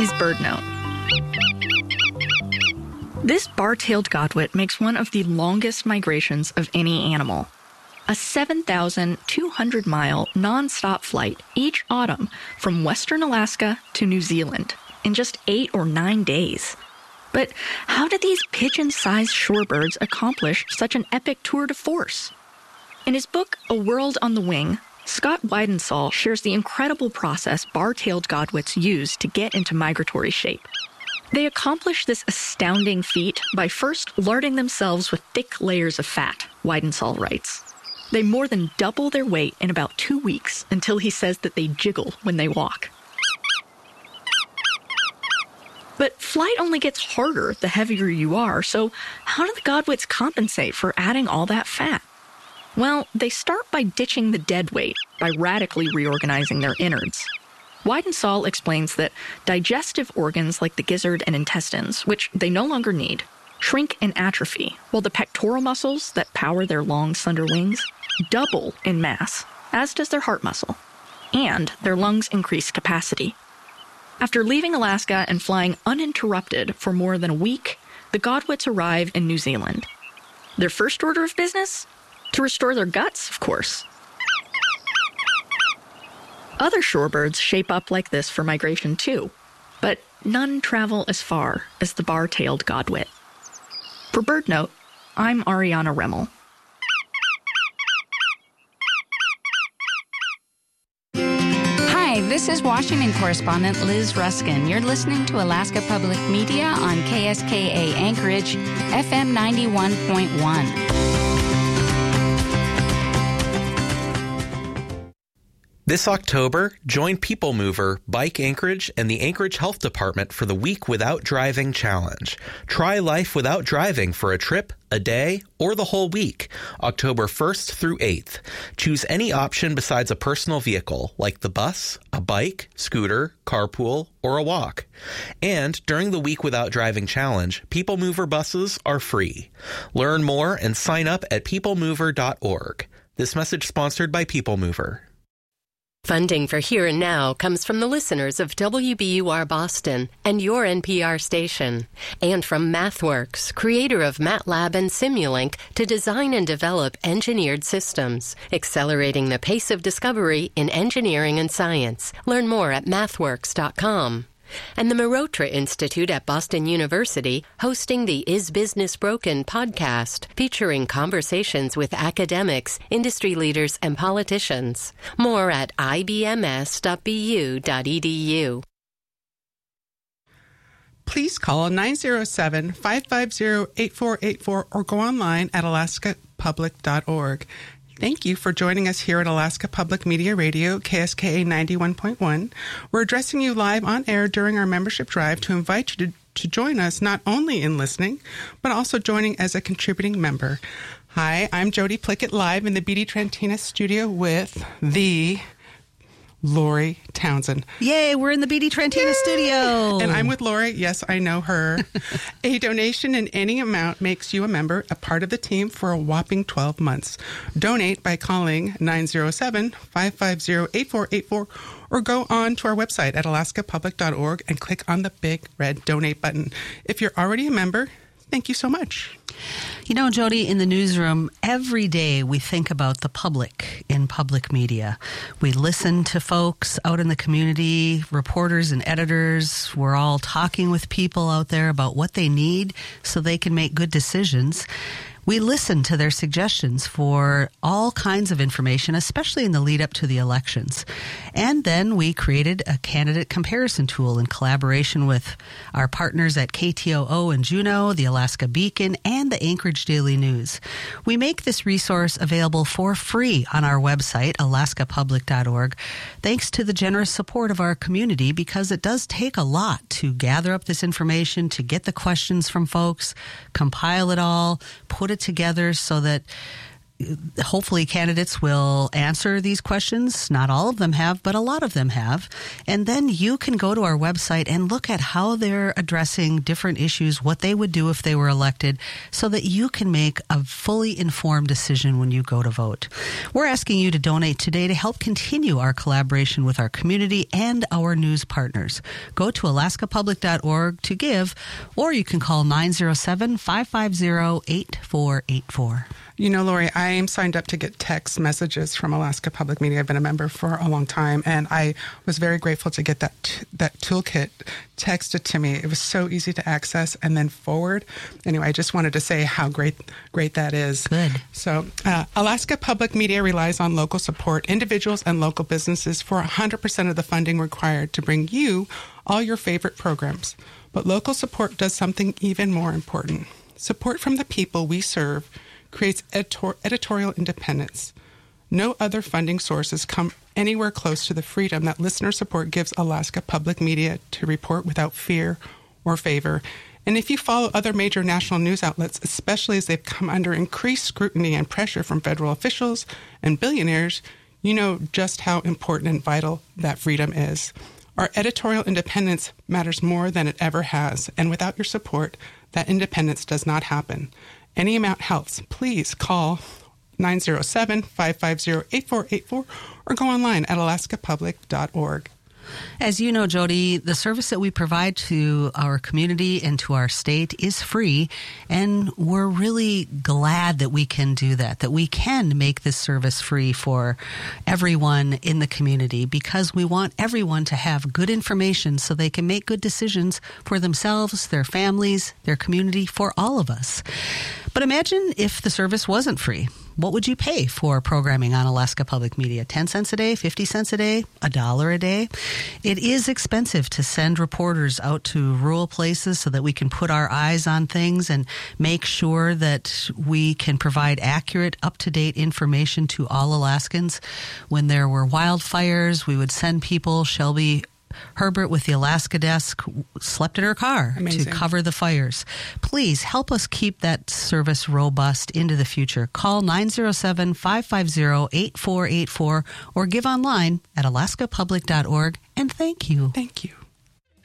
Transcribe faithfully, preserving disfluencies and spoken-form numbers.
is BirdNote. This bar-tailed godwit makes one of the longest migrations of any animal. A seven thousand two hundred mile non-stop flight each autumn from western Alaska to New Zealand in just eight or nine days. But how did these pigeon-sized shorebirds accomplish such an epic tour de force? In his book, A World on the Wing, Scott Weidensaul shares the incredible process bar-tailed godwits use to get into migratory shape. They accomplish this astounding feat by first larding themselves with thick layers of fat, Weidensaul writes. They more than double their weight in about two weeks until he says that they jiggle when they walk. But flight only gets harder the heavier you are, so how do the godwits compensate for adding all that fat? Well, they start by ditching the dead weight by radically reorganizing their innards. Weidensaul explains that digestive organs like the gizzard and intestines, which they no longer need, shrink and atrophy, while the pectoral muscles that power their long, slender wings double in mass, as does their heart muscle, and their lungs increase capacity. After leaving Alaska and flying uninterrupted for more than a week, the godwits arrive in New Zealand. Their first order of business? To restore their guts, of course. Other shorebirds shape up like this for migration too, but none travel as far as the bar-tailed godwit. For BirdNote, I'm Ariana Remmel. Hi, this is Washington correspondent Liz Ruskin. You're listening to Alaska Public Media on K S K A Anchorage, F M ninety-one point one. This October, join People Mover, Bike Anchorage, and the Anchorage Health Department for the Week Without Driving Challenge. Try life without driving for a trip, a day, or the whole week, October first through eighth. Choose any option besides a personal vehicle, like the bus, a bike, scooter, carpool, or a walk. And during the Week Without Driving Challenge, People Mover buses are free. Learn more and sign up at people mover dot org. This message sponsored by People Mover. Funding for Here and Now comes from the listeners of W B U R Boston and your N P R station, and from MathWorks, creator of MATLAB and Simulink, to design and develop engineered systems, accelerating the pace of discovery in engineering and science. Learn more at mathworks dot com. And the Marotra Institute at Boston University, hosting the Is Business Broken podcast, featuring conversations with academics, industry leaders, and politicians. More at I B M S dot B U dot E D U. Please call nine zero seven, five five zero, eight four eight four or go online at alaska public dot org. Thank you for joining us here at Alaska Public Media Radio, K S K A ninety-one point one. We're addressing you live on air during our membership drive to invite you to, to join us not only in listening, but also joining as a contributing member. Hi, I'm Jody Plickett, live in the B D Trantina studio with the Lori Townsend. Yay, we're in the B D Trantina Yay! Studio. And I'm with Lori. Yes, I know her. A donation in any amount makes you a member, a part of the team for a whopping twelve months. Donate by calling nine zero seven, five five zero, eight four eight four or go on to our website at alaska public dot org and click on the big red donate button. If you're already a member, thank you so much. You know, Jody, in the newsroom, every day we think about the public in public media. We listen to folks out in the community, reporters and editors. We're all talking with people out there about what they need so they can make good decisions. We listen to their suggestions for all kinds of information, especially in the lead up to the elections. And then we created a candidate comparison tool in collaboration with our partners at K T O O and Juneau, the Alaska Beacon, and the Anchorage Daily News. We make this resource available for free on our website, alaska public dot org, thanks to the generous support of our community, because it does take a lot to gather up this information, to get the questions from folks, compile it all, put it together so that hopefully candidates will answer these questions. Not all of them have, but a lot of them have. And then you can go to our website and look at how they're addressing different issues, what they would do if they were elected, so that you can make a fully informed decision when you go to vote. We're asking you to donate today to help continue our collaboration with our community and our news partners. Go to alaska public dot org to give, or you can call nine zero seven, five five zero, eight four eight four. You know, Lori, I am signed up to get text messages from Alaska Public Media. I've been a member for a long time, and I was very grateful to get that t- that toolkit texted to me. It was so easy to access and then forward. Anyway, I just wanted to say how great great that is. Good. So, uh, Alaska Public Media relies on local support, individuals and local businesses for one hundred percent of the funding required to bring you all your favorite programs. But local support does something even more important. Support from the people we serve creates editor- editorial independence. No other funding sources come anywhere close to the freedom that listener support gives Alaska Public Media to report without fear or favor. And if you follow other major national news outlets, especially as they've come under increased scrutiny and pressure from federal officials and billionaires, you know just how important and vital that freedom is. Our editorial independence matters more than it ever has, and without your support, that independence does not happen. Any amount helps. Please call nine zero seven, five five zero, eight four eight four or go online at alaska public dot org. As you know, Jody, the service that we provide to our community and to our state is free, and we're really glad that we can do that, that we can make this service free for everyone in the community, because we want everyone to have good information so they can make good decisions for themselves, their families, their community, for all of us. But imagine if the service wasn't free. What would you pay for programming on Alaska Public Media? ten cents a day, fifty cents a day, a dollar a day? It is expensive to send reporters out to rural places so that we can put our eyes on things and make sure that we can provide accurate, up-to-date information to all Alaskans. When there were wildfires, we would send people. Shelby Herbert with the Alaska Desk slept in her car Amazing. to cover the fires. Please help us keep that service robust into the future. Call nine zero seven, five five zero, eight four eight four or give online at alaska public dot org. And thank you. Thank you.